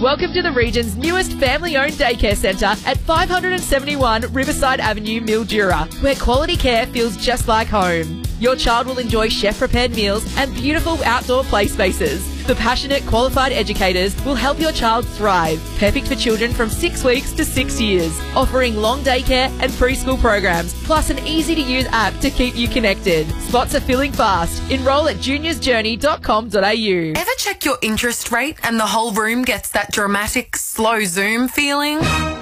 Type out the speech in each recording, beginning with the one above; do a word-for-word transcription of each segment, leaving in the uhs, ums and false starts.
Welcome to the region's newest family-owned daycare centre at five seventy-one Riverside Avenue, Mildura, where quality care feels just like home. Your child will enjoy chef-prepared meals and beautiful outdoor play spaces. The passionate, qualified educators will help your child thrive, perfect for children from six weeks to six years, offering long daycare and preschool programs, plus an easy-to-use app to keep you connected. Spots are filling fast. Enrol at juniors journey dot com dot a u. Ever check your interest rate and the whole room gets that dramatic, slow zoom feeling?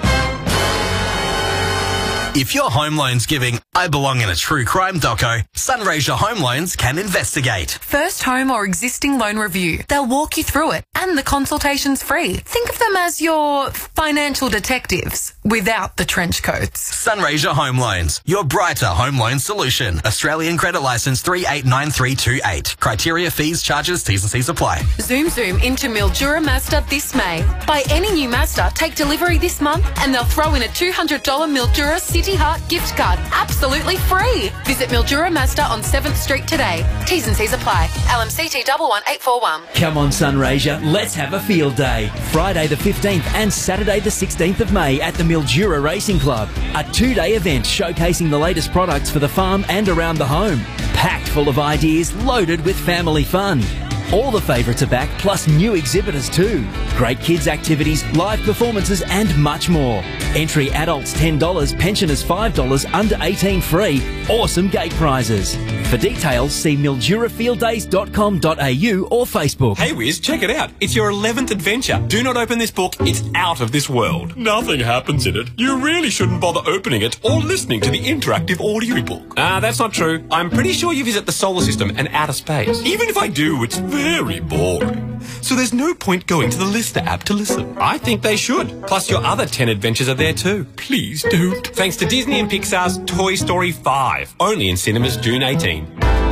If your home loan's giving, I belong in a true crime doco, Sunraysia Home Loans can investigate. First home or existing loan review. They'll walk you through it, and the consultation's free. Think of them as your financial detectives without the trench coats. Sunraysia Home Loans, your brighter home loan solution. Australian credit licence three eight nine three two eight. Criteria, fees, charges, T's and C's apply. Zoom zoom into Mildura Mazda this May. Buy any new Mazda, take delivery this month, and they'll throw in a two hundred dollars Mildura City Heart gift card. Absolutely free. Visit Mildura Mazda on seventh Street today. T's and C's apply. L M C T one one eight four one. Come on, Sunraysia, let's have a field day. Friday the fifteenth and Saturday the sixteenth of May at the Mildura Racing Club. A two-day event showcasing the latest products for the farm and around the home. Packed full of ideas, loaded with family fun. All the favourites are back, plus new exhibitors too. Great kids activities, live performances and much more. Entry adults ten dollars, pensioners five dollars, under eighteen free. Awesome gate prizes. For details, see mildura field days dot com dot a u or Facebook. Hey Wiz, check it out. It's your eleventh adventure. Do not open this book. It's out of this world. Nothing happens in it. You really shouldn't bother opening it or listening to the interactive audiobook. Ah, that's not true. I'm pretty sure you visit the solar system and outer space. Even if I do, it's very boring. So there's no point going to the Lister app to listen. I think they should. Plus your other ten adventures are there too. Please don't. Thanks to Disney and Pixar's Toy Story five. Only in cinemas June eighteenth.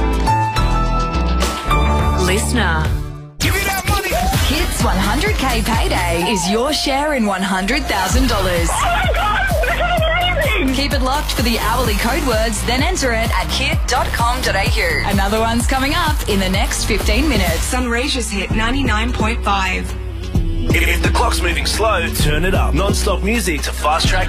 Listener. Give me that money! Kids one hundred K Payday is your share in one hundred thousand dollars. Oh my God! This is amazing! Keep it locked for the hourly code words, then enter it at kit dot com dot a u. Another one's coming up in the next fifteen minutes. Sunraysia's hit ninety-nine point five. If the clock's moving slow, turn it up. Non-stop music to fast track